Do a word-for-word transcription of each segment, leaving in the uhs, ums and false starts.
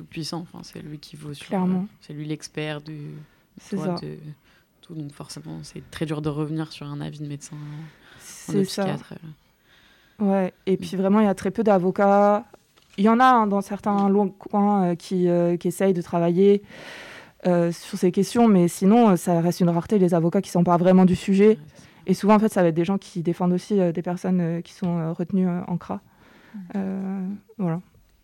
puissant. Enfin, c'est lui qui vaut sur... Clairement. Euh, c'est lui l'expert du... C'est toi, ça. de tout. Donc forcément, c'est très dur de revenir sur un avis de médecin ou de C'est ça. psychiatre. Ouais, et puis vraiment, il y a très peu d'avocats. Il y en a hein, dans certains longs coins euh, qui, euh, qui essayent de travailler euh, sur ces questions, mais sinon, euh, ça reste une rareté, les avocats qui s'emparent vraiment du sujet. Ouais, c'est ça. Et souvent, en fait, ça va être des gens qui défendent aussi euh, des personnes euh, qui sont euh, retenues euh, en C R A. Euh, voilà.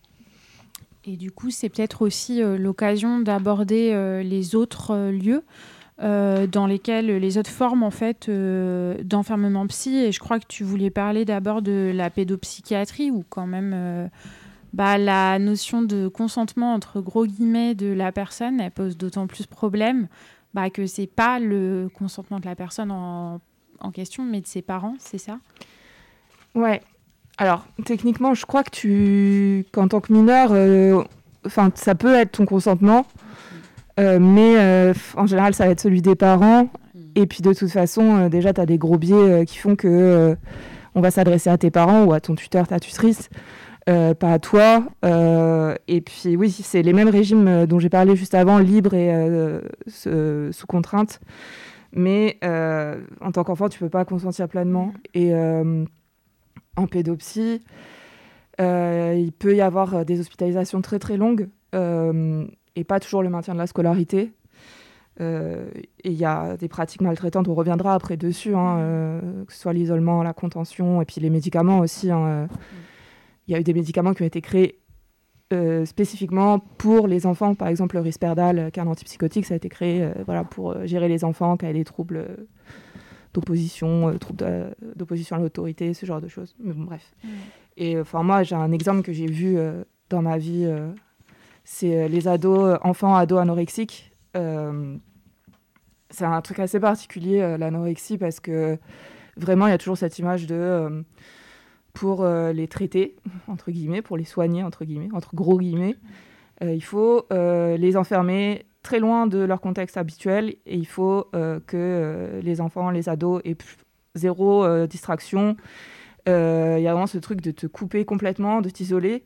Et du coup, c'est peut-être aussi euh, l'occasion d'aborder euh, les autres euh, lieux euh, dans lesquels les autres formes en fait euh, d'enfermement psy. Et je crois que tu voulais parler d'abord de la pédopsychiatrie, où quand même euh, bah, la notion de consentement entre gros guillemets de la personne, elle pose d'autant plus problème bah, que c'est pas le consentement de la personne en, en question, mais de ses parents, c'est ça ? Ouais. Alors, techniquement, je crois que tu, qu'en tant que mineur, euh, enfin, ça peut être ton consentement, euh, mais euh, en général, ça va être celui des parents. Et puis, de toute façon, euh, déjà, tu as des gros biais euh, qui font que euh, on va s'adresser à tes parents ou à ton tuteur, ta tutrice, euh, pas à toi. Euh, et puis, oui, c'est les mêmes régimes dont j'ai parlé juste avant, libres et euh, ce, sous contrainte. Mais euh, en tant qu'enfant, tu peux pas consentir pleinement. Et euh, en pédopsie, euh, il peut y avoir des hospitalisations très très longues euh, et pas toujours le maintien de la scolarité. Euh, et il y a des pratiques maltraitantes, on reviendra après dessus, hein, euh, que ce soit l'isolement, la contention et puis les médicaments aussi. Hein, il y a eu des médicaments qui ont été créés euh, spécifiquement pour les enfants. Par exemple, le Risperdal, qui est un antipsychotique, ça a été créé euh, voilà, pour euh, gérer les enfants qui avaient des troubles euh, d'opposition, euh, troubles de, d'opposition à l'autorité, ce genre de choses. Mais bon, bref. Mmh. Et enfin, moi, j'ai un exemple que j'ai vu euh, dans ma vie. Euh, c'est euh, les ados, enfants, ados anorexiques. Euh, c'est un truc assez particulier, euh, l'anorexie, parce que vraiment, il y a toujours cette image de... Euh, pour euh, les traiter, entre guillemets, pour les soigner, entre guillemets, entre gros guillemets, euh, il faut euh, les enfermer très loin de leur contexte habituel et il faut euh, que euh, les enfants, les ados aient plus, zéro euh, distraction. Il euh, y a vraiment ce truc de te couper complètement, de t'isoler.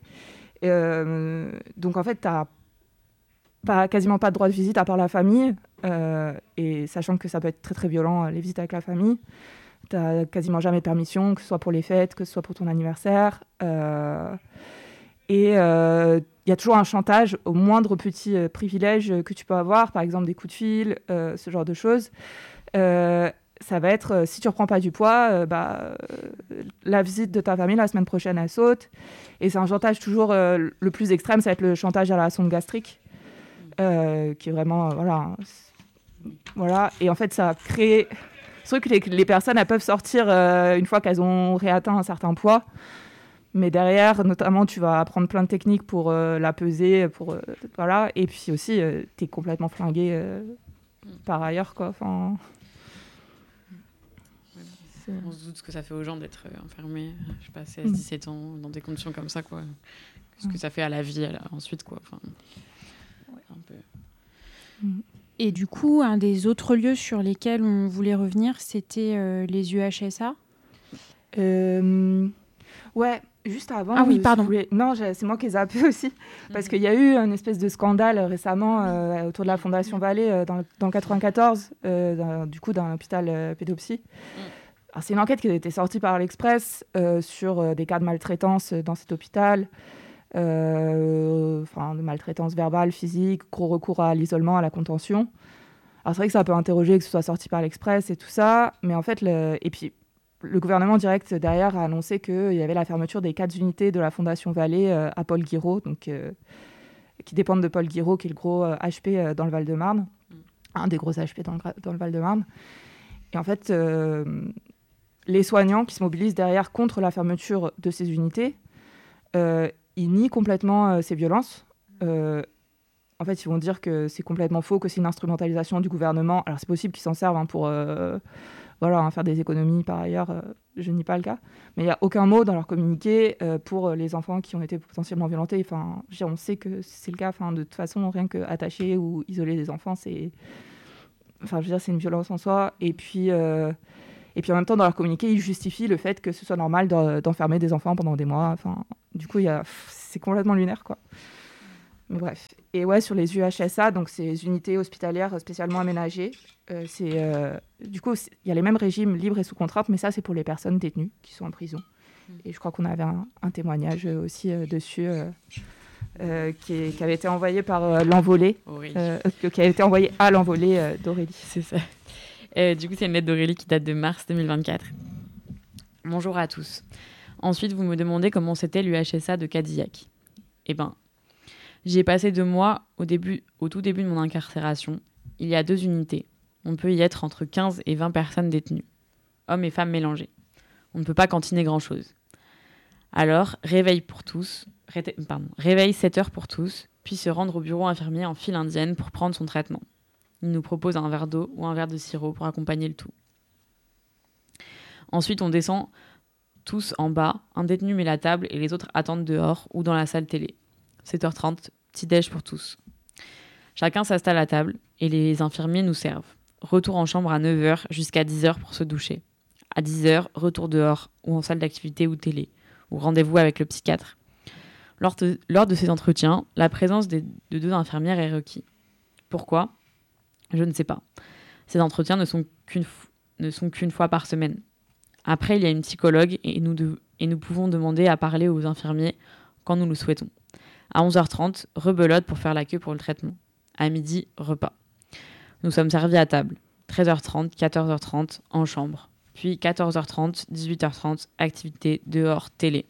Euh, donc en fait, tu n'as pas, quasiment pas de droit de visite à part la famille, euh, et sachant que ça peut être très très violent, les visites avec la famille. Tu n'as quasiment jamais de permission, que ce soit pour les fêtes, que ce soit pour ton anniversaire. Euh, et il euh, y a toujours un chantage au moindre petit euh, privilège que tu peux avoir, par exemple des coups de fil, euh, ce genre de choses. Euh, ça va être, euh, si tu ne reprends pas du poids, euh, bah, euh, la visite de ta famille la semaine prochaine, elle saute. Et c'est un chantage toujours euh, le plus extrême, ça va être le chantage à la sonde gastrique, euh, qui est vraiment... Euh, voilà, voilà. Et en fait, ça crée... C'est vrai que les, les personnes, elles peuvent sortir euh, une fois qu'elles ont réatteint un certain poids. Mais derrière, notamment, tu vas apprendre plein de techniques pour euh, la peser. Pour, euh, voilà. Et puis aussi, euh, tu es complètement flingué euh, par ailleurs, quoi. Enfin, c'est... On se doute ce que ça fait aux gens d'être enfermés, je sais pas, seize dix-sept ans, dans des conditions comme ça, quoi. Ce que ça fait à la vie à la... ensuite, quoi. Enfin, ouais, un peu... Mm. Et du coup, un des autres lieux sur lesquels on voulait revenir, c'était euh, les U H S A. Euh, ouais, juste avant... Ah oui, euh, pardon. Voulais... Non, c'est moi qui ai zappé aussi. Mmh. Parce qu'il y a eu une espèce de scandale récemment euh, autour de la Fondation Vallée euh, dans, le, dans le quatre-vingt-quatorze, euh, d'un, du coup, d'un hôpital euh, pédopsie. Mmh. Alors, c'est une enquête qui a été sortie par l'Express euh, sur euh, des cas de maltraitance dans cet hôpital. Euh, enfin, de maltraitance verbale, physique, gros recours à l'isolement, à la contention. Alors c'est vrai que ça peut interroger que ce soit sorti par l'Express et tout ça, mais en fait, le... et puis le gouvernement direct derrière a annoncé qu'il y avait la fermeture des quatre unités de la Fondation Vallée euh, à Paul Guiraud, donc, euh, qui dépendent de Paul Guiraud, qui est le gros euh, H P euh, dans le Val-de-Marne, mmh. un des gros H P dans le, dans le Val-de-Marne. Et en fait, euh, les soignants qui se mobilisent derrière contre la fermeture de ces unités, euh, ils nient complètement euh, ces violences. Euh, en fait, ils vont dire que c'est complètement faux, que c'est une instrumentalisation du gouvernement. Alors, c'est possible qu'ils s'en servent hein, pour euh, voilà, hein, faire des économies par ailleurs. Euh, je nie pas le cas. Mais il n'y a aucun mot dans leur communiqué euh, pour les enfants qui ont été potentiellement violentés. Enfin, je veux dire, on sait que c'est le cas. Enfin, de toute façon, rien qu'attacher ou isoler des enfants, c'est... Enfin, je veux dire, c'est une violence en soi. Et puis... Euh... Et puis en même temps, dans leur communiqué, ils justifient le fait que ce soit normal d'enfermer des enfants pendant des mois. Enfin, du coup, y a... c'est complètement lunaire, quoi. Mais bref. Et ouais, sur les U H S A, donc c'est les unités hospitalières spécialement aménagées. Euh, c'est, euh, du coup, il y a les mêmes régimes libres et sous contrainte, mais ça, c'est pour les personnes détenues qui sont en prison. Mmh. Et je crois qu'on avait un, un témoignage aussi euh, dessus euh, euh, qui, est, qui avait été envoyé par euh, l'envolée, euh, qui a été envoyé à l'envolée euh, d'Aurélie. C'est ça. Euh, du coup, c'est une lettre d'Aurélie qui date de mars deux mille vingt-quatre. Bonjour à tous. Ensuite, vous me demandez comment c'était l'U H S A de Cadillac. Eh ben, j'y ai passé deux mois au, début, au tout début de mon incarcération. Il y a deux unités. On peut y être entre quinze et vingt personnes détenues, hommes et femmes mélangés. On ne peut pas cantiner grand-chose. Alors, réveil pour tous, ré- pardon, réveil sept heures pour tous, puis se rendre au bureau infirmier en file indienne pour prendre son traitement. Il nous propose un verre d'eau ou un verre de sirop pour accompagner le tout. Ensuite, on descend tous en bas, un détenu met la table et les autres attendent dehors ou dans la salle télé. sept heures trente, petit-déj pour tous. Chacun s'installe à table et les infirmiers nous servent. Retour en chambre à neuf heures jusqu'à dix heures pour se doucher. À dix heures, retour dehors ou en salle d'activité ou télé, ou rendez-vous avec le psychiatre. Lors de, lors de ces entretiens, la présence des, de deux infirmières est requise. Pourquoi ? Je ne sais pas. Ces entretiens ne sont qu'une, ne sont qu'une fois par semaine. Après, il y a une psychologue et nous, de, et nous pouvons demander à parler aux infirmiers quand nous le souhaitons. À onze heures trente, rebelote pour faire la queue pour le traitement. À midi, repas. Nous sommes servis à table. treize heures trente, quatorze heures trente, en chambre. Puis quatorze heures trente, dix-huit heures trente, activité, dehors, télé.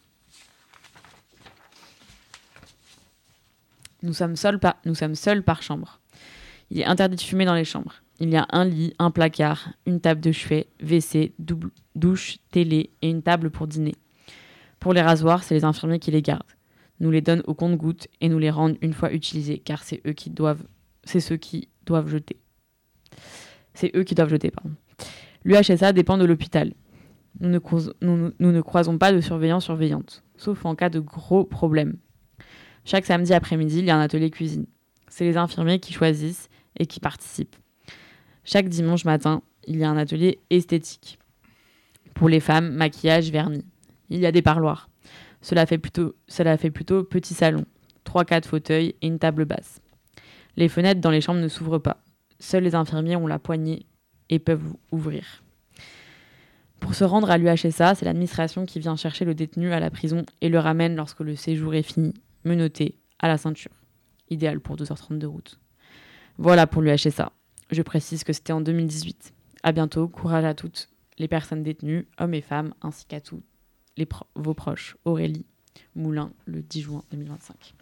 Nous sommes seuls par, nous sommes seuls par chambre. Il est interdit de fumer dans les chambres. Il y a un lit, un placard, une table de chevet, W C, double, douche, télé et une table pour dîner. Pour les rasoirs, c'est les infirmiers qui les gardent. Nous les donnent au compte-gouttes et nous les rendent une fois utilisés, car c'est eux qui doivent, c'est ceux qui doivent jeter. C'est eux qui doivent jeter, pardon. L'U H S A dépend de l'hôpital. Nous ne, crois, nous, nous ne croisons pas de surveillants-surveillantes, sauf en cas de gros problèmes. Chaque samedi après-midi, il y a un atelier cuisine. C'est les infirmiers qui choisissent et qui participent. Chaque dimanche matin, il y a un atelier esthétique. Pour les femmes, maquillage, vernis. Il y a des parloirs. Cela fait plutôt, cela fait plutôt petit salon. trois quatre fauteuils et une table basse. Les fenêtres dans les chambres ne s'ouvrent pas. Seuls les infirmiers ont la poignée et peuvent ouvrir. Pour se rendre à l'U H S A, c'est l'administration qui vient chercher le détenu à la prison et le ramène lorsque le séjour est fini, menotté, à la ceinture. Idéal pour deux heures trente de route. Voilà pour l'U H S A. Je précise que c'était en deux mille dix-huit. À bientôt, courage à toutes les personnes détenues, hommes et femmes, ainsi qu'à tous les pro- vos proches. Aurélie Moulin, le dix juin deux mille vingt-cinq.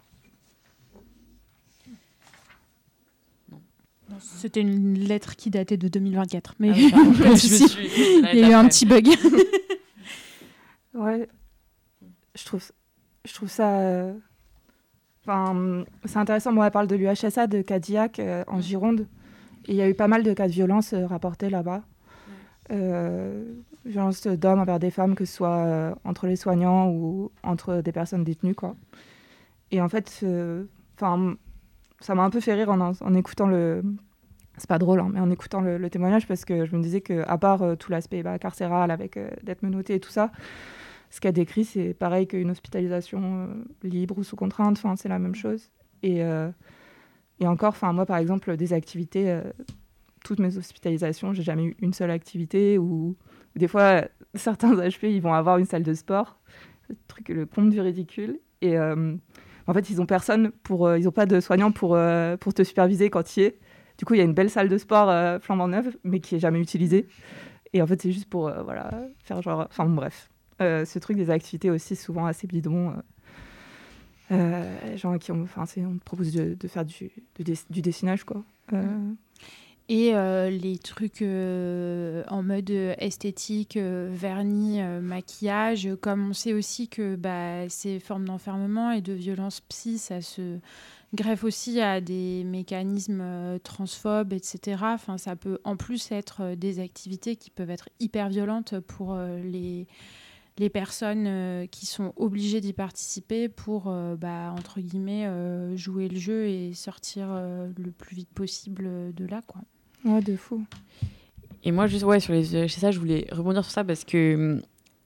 Non. Non, c'était une lettre qui datait de deux mille vingt-quatre. Mais ah oui, pardon, je si, suis, il y a eu un petit bug. Ouais, je trouve, je trouve ça... Euh... Enfin, c'est intéressant, moi, elle parle de l'U H S A de Cadillac euh, en Gironde. Et il y a eu pas mal de cas de violence euh, rapportés là-bas. Euh, violence d'hommes envers des femmes, que ce soit euh, entre les soignants ou entre des personnes détenues, quoi. Et en fait, euh, ça m'a un peu fait rire en, en écoutant le... C'est pas drôle, hein, mais en écoutant le, le témoignage, parce que je me disais qu'à part euh, tout l'aspect bah, carcéral, avec euh, d'être menotté et tout ça, ce qu'elle décrit, c'est pareil qu'une hospitalisation euh, libre ou sous contrainte, enfin, c'est la même chose. Et, euh, et encore, moi, par exemple, des activités... Euh, toutes mes hospitalisations, j'ai jamais eu une seule activité où des fois certains H P ils vont avoir une salle de sport, le truc le comble du ridicule, et euh, en fait ils ont personne pour euh, ils ont pas de soignants pour euh, pour te superviser quand tu y es. Du coup il y a une belle salle de sport euh, flambant neuve mais qui est jamais utilisée, et en fait c'est juste pour euh, voilà faire genre enfin bon, bref euh, ce truc des activités aussi souvent assez bidons. Euh, euh, genre qui ont enfin on te propose de, de faire du de, du dessinage quoi. Euh, mmh. Et euh, les trucs euh, en mode esthétique, euh, vernis, euh, maquillage, comme on sait aussi que bah, ces formes d'enfermement et de violence psy, ça se greffe aussi à des mécanismes euh, transphobes, et cetera. Enfin, ça peut en plus être des activités qui peuvent être hyper violentes pour euh, les, les personnes euh, qui sont obligées d'y participer pour, euh, bah, entre guillemets, euh, jouer le jeu et sortir euh, le plus vite possible de là, quoi. Ouais, de fou. Et moi, juste ouais, sur les U H S A, je voulais rebondir sur ça parce que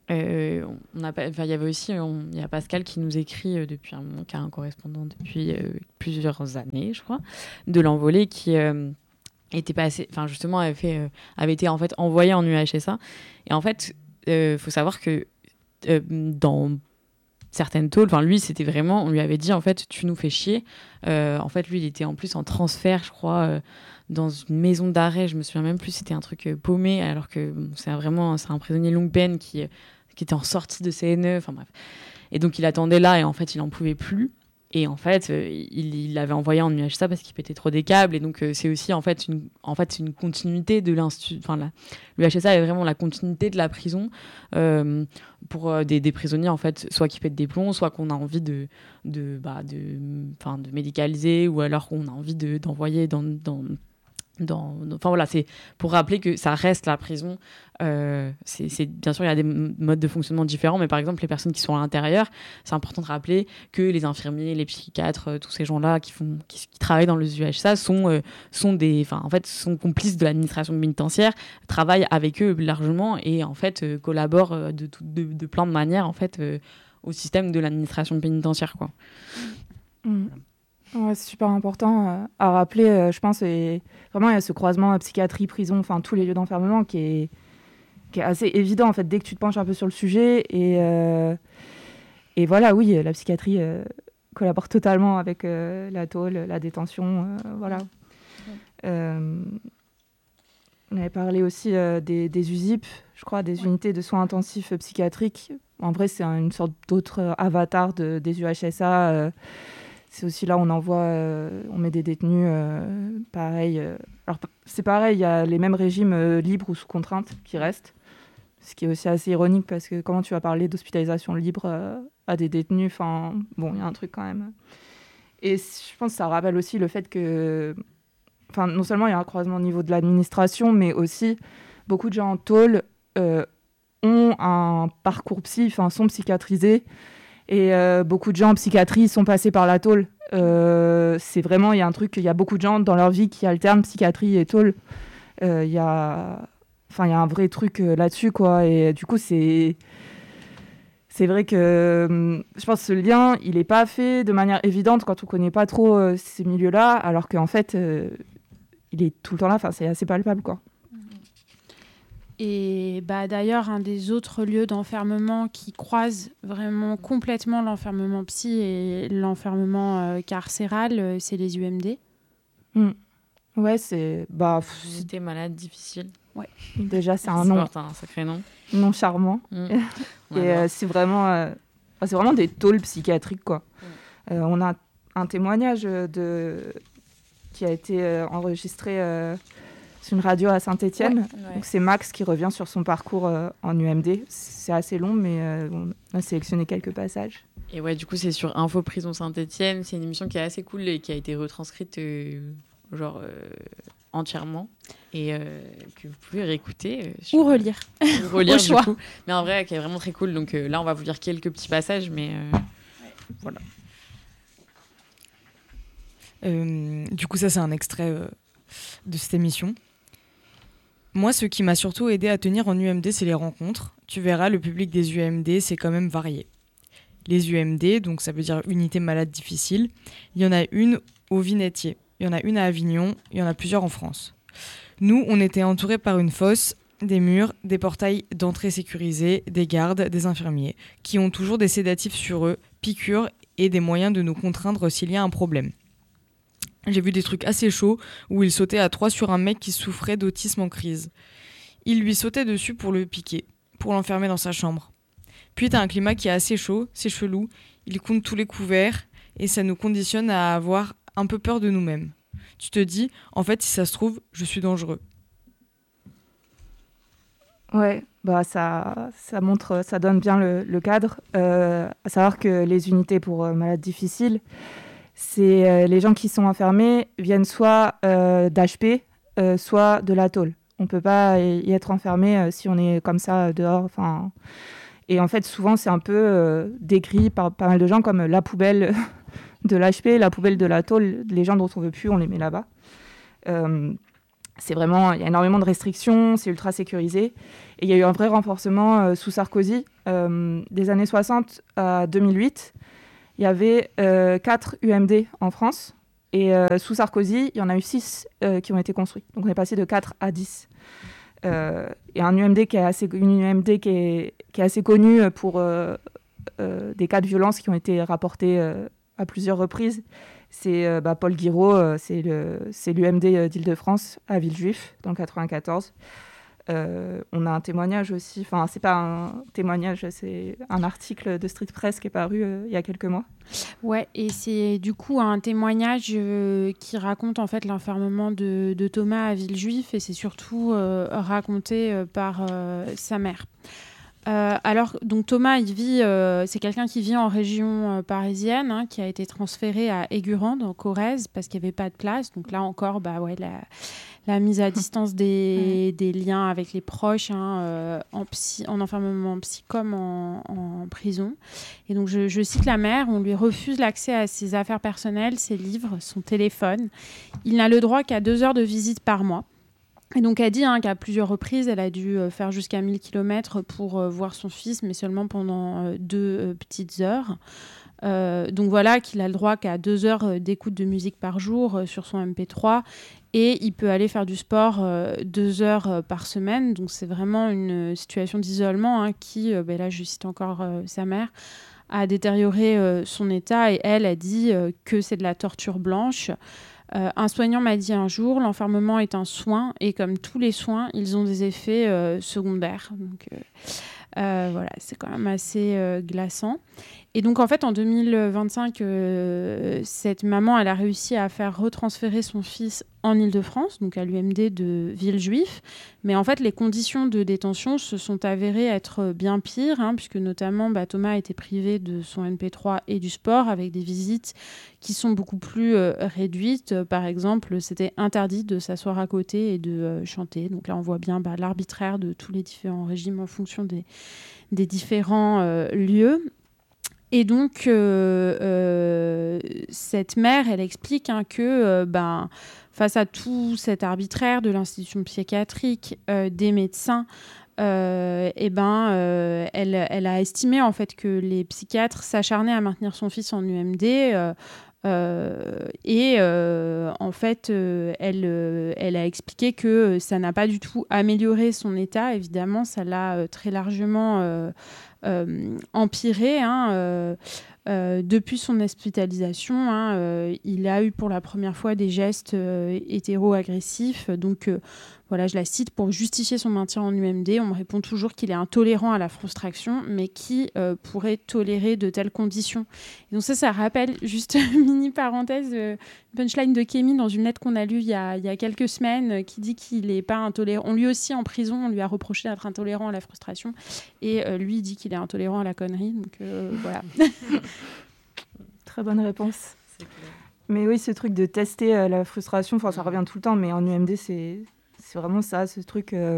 Euh, on a, il y avait aussi, il y a Pascal qui nous écrit euh, depuis un moment, qui a un correspondant depuis euh, plusieurs années, je crois, de l'Envolée, qui euh, était passé, enfin justement avait fait, euh, avait été en fait envoyé en U H S A. Et en fait, il euh, faut savoir que euh, dans certaines tôles, enfin lui, c'était vraiment, on lui avait dit en fait, tu nous fais chier. Euh, en fait, lui, il était en plus en transfert, je crois. Euh, dans une maison d'arrêt, je me souviens même plus, c'était un truc euh, paumé, alors que bon, c'est vraiment c'est un prisonnier longue peine qui, qui était en sortie de C N E, enfin bref. Et donc il attendait là et en fait il en pouvait plus. Et en fait, euh, il, il l'avait envoyé en U H S A parce qu'il pétait trop des câbles. Et donc, euh, c'est aussi en fait une, en fait, une continuité de l'institut. Enfin, la, l'U H S A est vraiment la continuité de la prison euh, pour euh, des, des prisonniers, en fait, soit qui pètent des plombs, soit qu'on a envie de, de, bah, de, de médicaliser, ou alors qu'on a envie de, d'envoyer dans. dans Dans, dans, enfin voilà, c'est pour rappeler que ça reste la prison. Euh, c'est, c'est, bien sûr, il y a des m- modes de fonctionnement différents, mais par exemple, les personnes qui sont à l'intérieur, c'est important de rappeler que les infirmiers, les psychiatres, euh, tous ces gens-là qui, font, qui, qui travaillent dans le U H S A sont, euh, sont, des, en fait, sont complices de l'administration pénitentiaire, travaillent avec eux largement et en fait, euh, collaborent euh, de, de, de plein de manières en fait, euh, au système de l'administration pénitentiaire, quoi. Mmh. Ouais, c'est super important euh, à rappeler, euh, je pense. Et vraiment, il y a ce croisement euh, psychiatrie, prison, enfin tous les lieux d'enfermement qui est, qui est assez évident en fait dès que tu te penches un peu sur le sujet. Et, euh, et voilà, oui, la psychiatrie euh, collabore totalement avec euh, la tôle, la détention, euh, voilà. Euh, on avait parlé aussi euh, des, des U S I P, je crois, des unités de soins intensifs psychiatriques. En vrai, c'est un, une sorte d'autre avatar de, des U H S A. Euh, C'est aussi là où on envoie, euh, on met des détenus, euh, pareil. Euh, alors, c'est pareil, il y a les mêmes régimes euh, libres ou sous contrainte qui restent. Ce qui est aussi assez ironique parce que comment tu vas parler d'hospitalisation libre euh, à des détenus, enfin, bon, il y a un truc quand même. Et je pense que ça rappelle aussi le fait que, enfin, non seulement il y a un croisement au niveau de l'administration, mais aussi beaucoup de gens en tôle euh, ont un parcours psy, enfin, sont psychiatrisés. Et euh, beaucoup de gens en psychiatrie sont passés par la tôle. Euh, c'est vraiment, il y a un truc, il y a beaucoup de gens dans leur vie qui alternent psychiatrie et tôle. Il euh, y a, enfin, il y a un vrai truc euh, là-dessus, quoi. Et euh, du coup, c'est, c'est vrai que euh, je pense que ce lien, il n'est pas fait de manière évidente quand on ne connaît pas trop euh, ces milieux-là, alors qu'en fait, euh, il est tout le temps là. Enfin, c'est assez palpable, quoi. Et bah, d'ailleurs, un des autres lieux d'enfermement qui croise vraiment complètement l'enfermement psy et l'enfermement euh, carcéral, euh, c'est les U M D. Mmh. Ouais, c'est... Bah, Unité malade difficile. Ouais. Déjà, c'est un nom... C'est un sacré nom. nom charmant. Mmh. Et euh, c'est vraiment... Euh... Enfin, c'est vraiment des tôles psychiatriques, quoi. Mmh. Euh, on a un témoignage de... qui a été euh, enregistré... Euh... C'est une radio à Saint-Étienne. Ouais, ouais. Donc c'est Max qui revient sur son parcours euh, en U M D. C'est assez long, mais euh, on a sélectionné quelques passages. Et ouais, du coup, c'est sur Info Prison Saint-Étienne. C'est une émission qui est assez cool et qui a été retranscrite euh, genre euh, entièrement et euh, que vous pouvez réécouter. Euh, sur... Ou relire. Ou relire, du coup. Mais en vrai, qui est vraiment très cool. Donc euh, là, on va vous lire quelques petits passages, mais euh, ouais. Voilà. Euh, du coup, ça, c'est un extrait euh, de cette émission. Moi, ce qui m'a surtout aidé à tenir en U M D, c'est les rencontres. Tu verras, le public des U M D, c'est quand même varié. Les U M D, donc ça veut dire unité malade difficile, il y en a une au Vinetier, il y en a une à Avignon, il y en a plusieurs en France. Nous, on était entourés par une fosse, des murs, des portails d'entrée sécurisés, des gardes, des infirmiers, qui ont toujours des sédatifs sur eux, piqûres et des moyens de nous contraindre s'il y a un problème. J'ai vu des trucs assez chauds où il sautait à trois sur un mec qui souffrait d'autisme en crise. Il lui sautait dessus pour le piquer, pour l'enfermer dans sa chambre. Puis t'as un climat qui est assez chaud, c'est chelou, il compte tous les couverts et ça nous conditionne à avoir un peu peur de nous-mêmes. Tu te dis, en fait, si ça se trouve, je suis dangereux. Ouais, bah ça, ça montre, ça donne bien le, le cadre. Euh, à savoir que les unités pour euh, malades difficiles, c'est euh, les gens qui sont enfermés viennent soit euh, d'H P, euh, soit de la tôle. On ne peut pas y être enfermé euh, si on est comme ça euh, dehors. Enfin, et en fait, souvent, c'est un peu euh, décrit par pas mal de gens comme la poubelle de l'H P, la poubelle de la tôle. Les gens dont on ne veut plus, on les met là-bas. Euh, c'est vraiment, il y a énormément de restrictions, c'est ultra sécurisé. Et il y a eu un vrai renforcement euh, sous Sarkozy. Euh, des années soixante à deux mille huit, il y avait euh, quatre U M D en France. Et euh, sous Sarkozy, il y en a eu six euh, qui ont été construits. Donc on est passé de quatre à dix. Euh, et un U M D qui est assez, une U M D qui est, qui est assez connue pour euh, euh, des cas de violence qui ont été rapportés euh, à plusieurs reprises. C'est euh, bah, Paul Guiraud, euh, c'est, le, c'est l'U M D d'Île-de-France à Villejuif, dans le quatre-vingt-quatorze. Euh, on a un témoignage aussi, enfin c'est pas un témoignage, c'est un article de Street Press qui est paru euh, il y a quelques mois. Ouais, et c'est du coup un témoignage euh, qui raconte en fait l'enfermement de, de Thomas à Villejuif, et c'est surtout euh, raconté euh, par euh, sa mère. Euh, alors, donc Thomas, il vit, euh, c'est quelqu'un qui vit en région euh, parisienne, hein, qui a été transféré à Aigurande, en Corrèze, parce qu'il n'y avait pas de place. Donc là encore, bah ouais, la, la mise à distance des, mmh. des liens avec les proches, hein, euh, en, psy, en enfermement psy comme en, en prison. Et donc, je, je cite la mère, on lui refuse l'accès à ses affaires personnelles, ses livres, son téléphone. Il n'a le droit qu'à deux heures de visite par mois. Et donc, elle dit hein, qu'à plusieurs reprises, elle a dû euh, faire jusqu'à mille kilomètres pour euh, voir son fils, mais seulement pendant euh, deux euh, petites heures. Euh, donc voilà, qu'il a le droit qu'à deux heures d'écoute de musique par jour euh, sur son M P trois, et il peut aller faire du sport euh, deux heures euh, par semaine. Donc c'est vraiment une situation d'isolement hein, qui, euh, ben là je cite encore euh, sa mère, a détérioré euh, son état, et elle a dit euh, que c'est de la torture blanche. Euh, un soignant m'a dit un jour, l'enfermement est un soin, et comme tous les soins, ils ont des effets euh, secondaires. Donc euh, euh, voilà, c'est quand même assez euh, glaçant. Et donc, en fait, en deux mille vingt-cinq, euh, cette maman, elle a réussi à faire retransférer son fils en Île-de-France, donc à l'U M D de Villejuif. Mais en fait, les conditions de détention se sont avérées être bien pires, hein, puisque notamment, bah, Thomas a été privé de son M P trois et du sport, avec des visites qui sont beaucoup plus euh, réduites. Par exemple, c'était interdit de s'asseoir à côté et de euh, chanter. Donc là, on voit bien bah, l'arbitraire de tous les différents régimes en fonction des, des différents euh, lieux. Et donc, euh, euh, cette mère, elle explique hein, que euh, ben, face à tout cet arbitraire de l'institution psychiatrique, euh, des médecins, euh, et ben, euh, elle, elle a estimé en fait, que les psychiatres s'acharnaient à maintenir son fils en U M D. Euh, euh, et euh, en fait, euh, elle, euh, elle a expliqué que ça n'a pas du tout amélioré son état. Évidemment, ça l'a euh, très largement... Euh, Euh, empiré hein, euh, euh, depuis son hospitalisation. Hein, euh, il a eu pour la première fois des gestes euh, hétéro-agressifs. Donc euh, voilà, je la cite, pour justifier son maintien en U M D, on me répond toujours qu'il est intolérant à la frustration, mais qui euh, pourrait tolérer de telles conditions. Et donc ça, ça rappelle, juste une mini parenthèse, euh, punchline de Kémy dans une lettre qu'on a lue il y a, il y a quelques semaines, euh, qui dit qu'il n'est pas intolérant. On lui aussi, en prison, on lui a reproché d'être intolérant à la frustration, et euh, lui dit qu'il est intolérant à la connerie. Donc euh, voilà. Très bonne réponse. C'est clair. Mais oui, ce truc de tester euh, la frustration, ça revient tout le temps, mais en U M D, c'est, c'est vraiment ça, ce truc... Euh,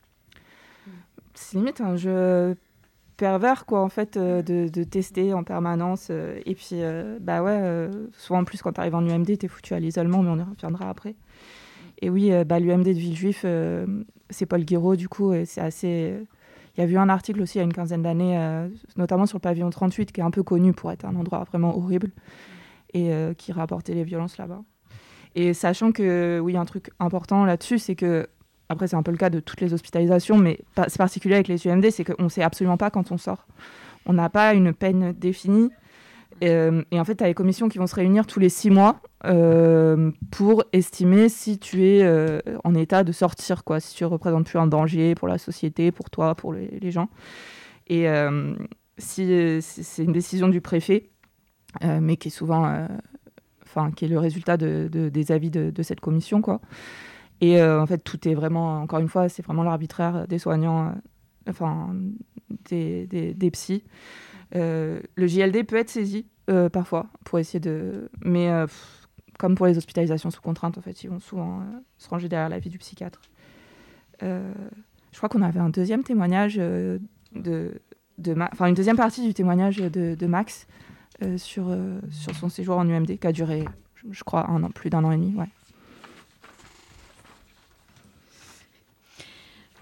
c'est limite un jeu pervers, quoi, en fait, euh, de, de tester en permanence. Euh, et puis, euh, bah ouais, euh, souvent en plus, quand tu arrives en U M D, t'es foutu à l'isolement, mais on y reviendra après. Et oui, euh, bah, l'U M D de Villejuif, euh, c'est Paul Guiraud, du coup, et c'est assez... Euh, il y a eu un article aussi il y a une quinzaine d'années, euh, notamment sur le pavillon trente-huit, qui est un peu connu pour être un endroit vraiment horrible, et euh, qui rapportait les violences là-bas. Et sachant que, oui, un truc important là-dessus, c'est que, après c'est un peu le cas de toutes les hospitalisations, mais c'est particulier avec les U M D, c'est qu'on ne sait absolument pas quand on sort. On n'a pas une peine définie. Et, euh, et en fait, tu as les commissions qui vont se réunir tous les six mois euh, pour estimer si tu es euh, en état de sortir, quoi, si tu ne représentes plus un danger pour la société, pour toi, pour les, les gens. Et euh, si, si c'est une décision du préfet, euh, mais qui est souvent... Euh, Enfin, qui est le résultat de, de, des avis de, de cette commission, quoi. Et euh, en fait, tout est vraiment, encore une fois, c'est vraiment l'arbitraire des soignants, euh, enfin, des, des, des psys. Euh, le J L D peut être saisi, euh, parfois, pour essayer de... Mais euh, pff, comme pour les hospitalisations sous contrainte, en fait, ils vont souvent euh, se ranger derrière l'avis du psychiatre. Euh, je crois qu'on avait un deuxième témoignage euh, de... de Ma... Enfin, une deuxième partie du témoignage de, de Max, Euh, sur, euh, sur son séjour en U M D, qui a duré, je, je crois, un an, plus d'un an et demi. Ouais.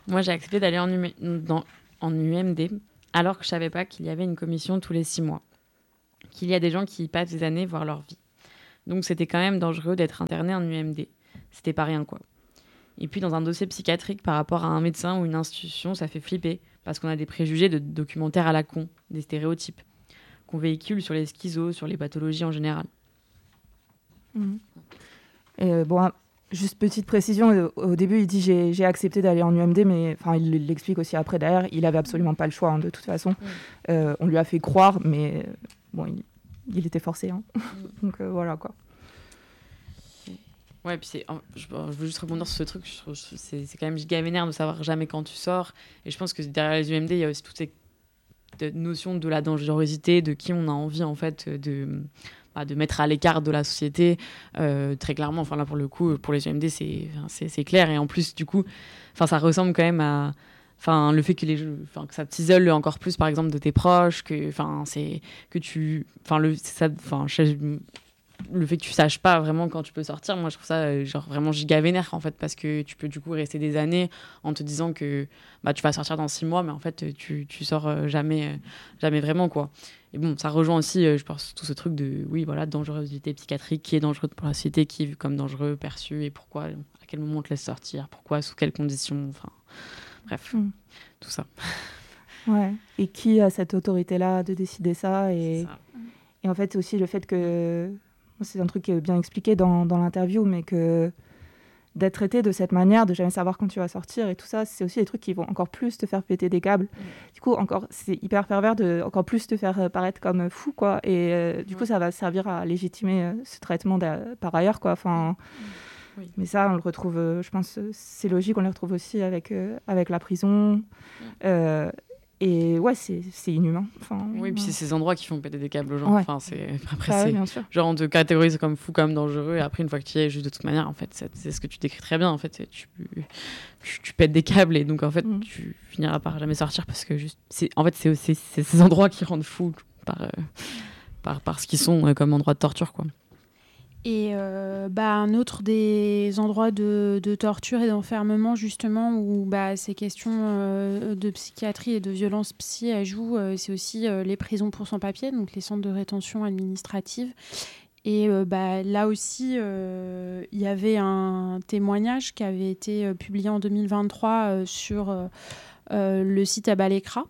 Moi, j'ai accepté d'aller en, U- dans, en U M D alors que je savais pas qu'il y avait une commission tous les six mois. Qu'il y a des gens qui y passent des années, voire leur vie. Donc, c'était quand même dangereux d'être interné en U M D. C'était pas rien, quoi. Et puis, dans un dossier psychiatrique, par rapport à un médecin ou une institution, ça fait flipper. Parce qu'on a des préjugés de documentaires à la con, des stéréotypes, qu'on véhicule sur les schizos, sur les pathologies en général. Mmh. Et euh, bon, juste petite précision, euh, au début, il dit j'ai, j'ai accepté d'aller en U M D, mais enfin, il l'explique aussi après derrière, il avait absolument pas le choix, hein, de toute façon. Mmh. Euh, on lui a fait croire, mais bon, il, il était forcé. Hein. Mmh. Donc euh, voilà, quoi. Ouais, puis c'est, je, je veux juste rebondir sur ce truc, je trouve, c'est, c'est quand même giga vénère de savoir jamais quand tu sors. Et je pense que derrière les U M D, il y a aussi toutes ces notions de la dangerosité, de qui on a envie, en fait, de, bah, de mettre à l'écart de la société. Euh, très clairement, enfin là, pour le coup, pour les U M D, c'est, c'est, c'est clair. Et en plus, du coup, ça ressemble quand même à... Enfin, le fait que, les, que ça t'isole encore plus, par exemple, de tes proches, que, c'est, que tu... Enfin, le... Ça, je, le fait que tu saches pas vraiment quand tu peux sortir, moi je trouve ça euh, genre vraiment giga vénère en fait, parce que tu peux du coup rester des années en te disant que bah tu vas sortir dans six mois, mais en fait tu tu sors euh, jamais euh, jamais vraiment, quoi. Et bon, ça rejoint aussi euh, je pense tout ce truc de oui voilà dangerosité psychiatrique, qui est dangereux pour la société, qui est vu comme dangereux, perçu, et pourquoi, à quel moment on te laisse sortir, pourquoi, sous quelles conditions, enfin bref, mm. tout ça. Ouais. Et qui a cette autorité là de décider ça, et ça. Et en fait c'est aussi le fait que c'est un truc qui est bien expliqué dans, dans l'interview, mais que d'être traité de cette manière, de jamais savoir quand tu vas sortir et tout ça, c'est aussi des trucs qui vont encore plus te faire péter des câbles. Mmh. Du coup, encore, c'est hyper pervers de encore plus te faire paraître comme fou, quoi. Et euh, du mmh. coup, ça va servir à légitimer euh, ce traitement par ailleurs, quoi. Enfin, mmh. oui. Mais ça, on le retrouve, euh, je pense, c'est logique, on le retrouve aussi avec, euh, avec la prison. Mmh. Euh, Et ouais, c'est, c'est inhumain. Enfin, oui, ouais. puis c'est ces endroits qui font péter des câbles aux gens. Ouais. Enfin, c'est... Après, bah, c'est... Oui, bien sûr. Genre, on te catégorise comme fou, comme dangereux, et après, une fois que tu y es, juste de toute manière, en fait, c'est, c'est ce que tu décris très bien. En fait, c'est, tu, tu, tu pètes des câbles, et donc, en fait, mmh. tu finiras par jamais sortir, parce que juste... C'est, en fait, c'est, c'est, c'est ces endroits qui rendent fou par, euh, par, par ce qu'ils sont euh, comme endroits de torture, quoi. Et euh, bah, un autre des endroits de, de torture et d'enfermement, justement, où bah, ces questions euh, de psychiatrie et de violence psy jouent, euh, c'est aussi euh, les prisons pour sans-papiers, donc les centres de rétention administrative. Et euh, bah, là aussi, il euh, y avait un témoignage qui avait été euh, publié en deux mille vingt-trois euh, sur euh, euh, le site Abalekra.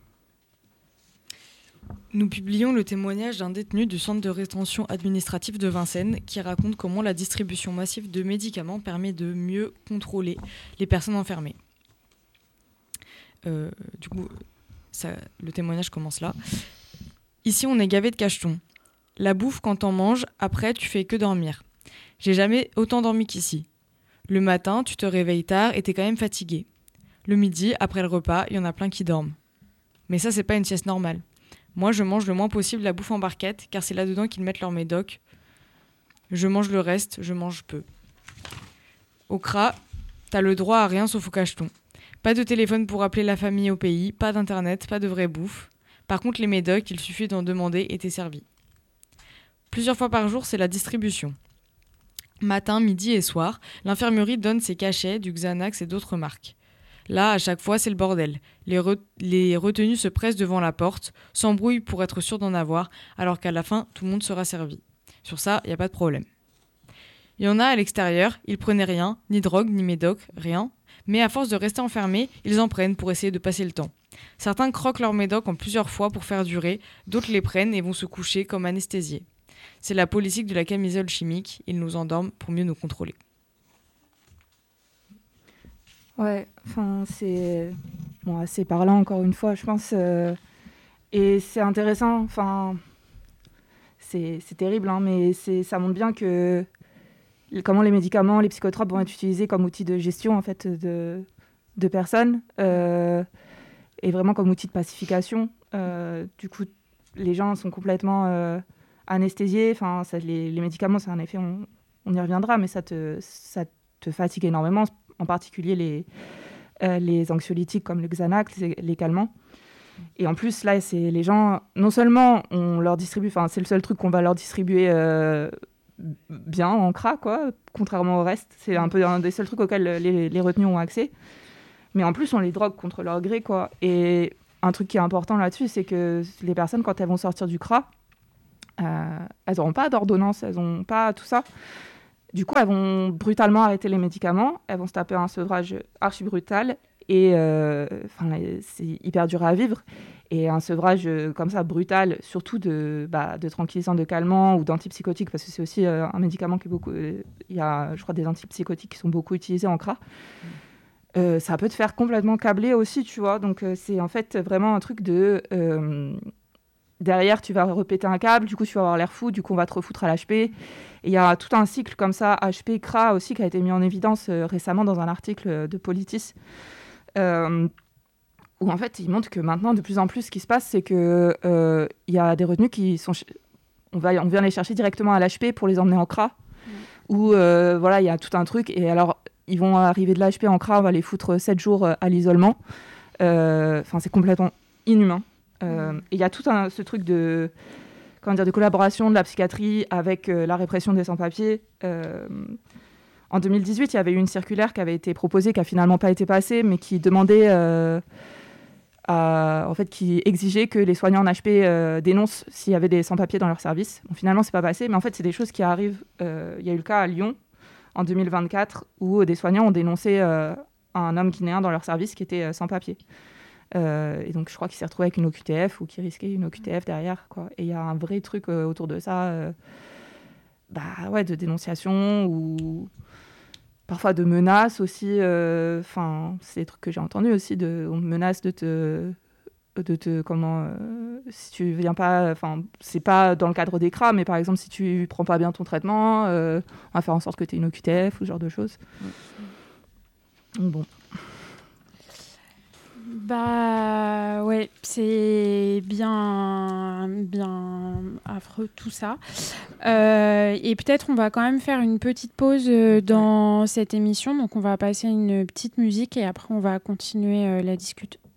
Nous publions le témoignage d'un détenu du centre de rétention administrative de Vincennes qui raconte comment la distribution massive de médicaments permet de mieux contrôler les personnes enfermées. Euh, du coup, ça, le témoignage commence là. Ici, on est gavé de cachetons. La bouffe, quand t'en manges, après, tu fais que dormir. J'ai jamais autant dormi qu'ici. Le matin, tu te réveilles tard et t'es quand même fatigué. Le midi, après le repas, il y en a plein qui dorment. Mais ça, c'est pas une sieste normale. Moi, je mange le moins possible la bouffe en barquette, car c'est là-dedans qu'ils mettent leur médoc. Je mange le reste, je mange peu. Au C R A, t'as le droit à rien sauf au cacheton. Pas de téléphone pour appeler la famille au pays, pas d'internet, pas de vraie bouffe. Par contre, les médocs, il suffit d'en demander et t'es servi. Plusieurs fois par jour, c'est la distribution. Matin, midi et soir, l'infirmerie donne ses cachets, du Xanax et d'autres marques. Là, à chaque fois, c'est le bordel. Les, re- les retenus se pressent devant la porte, s'embrouillent pour être sûrs d'en avoir, alors qu'à la fin, tout le monde sera servi. Sur ça, il n'y a pas de problème. Il y en a à l'extérieur, ils prenaient rien, ni drogue, ni médoc, rien. Mais à force de rester enfermés, ils en prennent pour essayer de passer le temps. Certains croquent leur médoc en plusieurs fois pour faire durer, d'autres les prennent et vont se coucher comme anesthésiés. C'est la politique de la camisole chimique, ils nous endorment pour mieux nous contrôler. Ouais, enfin, c'est bon, assez parlant, encore une fois, je pense. Euh... Et c'est intéressant, enfin, c'est, c'est terrible, hein, mais c'est, ça montre bien que comment les médicaments, les psychotropes vont être utilisés comme outil de gestion, en fait, de, de personnes, euh, et vraiment comme outil de pacification. Euh, du coup, les gens sont complètement euh, anesthésiés. Enfin, ça, les, les médicaments, c'est un effet, on, on y reviendra, mais ça te, ça te fatigue énormément, en particulier les, euh, les anxiolytiques comme le Xanax, les, les calmants. Et en plus, là, c'est les gens, non seulement on leur distribue, enfin, c'est le seul truc qu'on va leur distribuer euh, bien en C R A, quoi, contrairement au reste. C'est un peu un des seuls trucs auxquels les, les retenus ont accès. Mais en plus, on les drogue contre leur gré, quoi. Et un truc qui est important là-dessus, c'est que les personnes, quand elles vont sortir du C R A, euh, elles n'auront pas d'ordonnance, elles n'ont pas tout ça. Du coup, elles vont brutalement arrêter les médicaments, elles vont se taper un sevrage archi brutal, et euh, c'est hyper dur à vivre. Et un sevrage euh, comme ça, brutal, surtout de, bah, de tranquillisants, de calmants ou d'antipsychotiques, parce que c'est aussi euh, un médicament qui est beaucoup... Il euh, y a, je crois, des antipsychotiques qui sont beaucoup utilisés en C R A. Mmh. Euh, ça peut te faire complètement câbler aussi, tu vois. Donc, euh, c'est en fait vraiment un truc de... Euh, derrière, tu vas repéter un câble, du coup, tu vas avoir l'air fou, du coup, on va te refoutre à l'H P. Et il y a tout un cycle comme ça, H P, C R A aussi, qui a été mis en évidence euh, récemment dans un article de Politis. Euh, où en fait, il montre que maintenant, de plus en plus, ce qui se passe, c'est qu'il euh, y a des retenus qui sont... Ch- on, va, on vient les chercher directement à l'H P pour les emmener en C R A, mmh. où euh, voilà, il y a tout un truc. Et alors, ils vont arriver de l'H P en C R A, on va les foutre sept jours à l'isolement. Enfin, euh, c'est complètement inhumain. Euh, mmh. Et il y a tout un, ce truc de, comment dire, de collaboration de la psychiatrie avec euh, la répression des sans-papiers. Euh, En deux mille dix-huit, il y avait eu une circulaire qui avait été proposée, qui n'a finalement pas été passée, mais qui demandait... Euh, À, en fait, qui exigeait que les soignants en H P euh, dénoncent s'il y avait des sans-papiers dans leur service. Bon, finalement, c'est pas passé, mais en fait, c'est des choses qui arrivent. Euh, il y a eu le cas à Lyon, en deux mille vingt-quatre, où des soignants ont dénoncé euh, un homme guinéen dans leur service qui était euh, sans-papier. Euh, et donc, je crois qu'il s'est retrouvé avec une O Q T F ou qu'il risquait une O Q T F derrière, quoi. Et il y a un vrai truc euh, autour de ça, euh, bah, ouais, de dénonciation ou... parfois de menaces aussi, enfin, euh, c'est des trucs que j'ai entendus aussi, de, on me menace de te, de te, comment, euh, si tu viens pas, enfin, c'est pas dans le cadre des C R A, mais par exemple, si tu prends pas bien ton traitement, euh, on va faire en sorte que tu aies une O Q T F ou ce genre de choses. Donc bon. Bah ouais, c'est bien, bien affreux tout ça. Euh, et peut-être on va quand même faire une petite pause euh, dans cette émission. Donc on va passer une petite musique et après on va continuer euh, la discussion.